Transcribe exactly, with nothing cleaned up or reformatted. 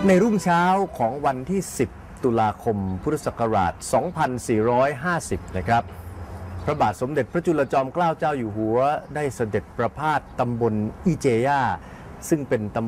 ในรุ่งเช้าของวันที่สิบตุลาคมพุทธศักราชสองพันสี่ร้อยห้าสิบนะครับพระบาทสมเด็จพระจุลจอมเกล้าเจ้าอยู่หัวได้เสด็จประพาสตำบลอีเจย่าซึ่งเป็นตำ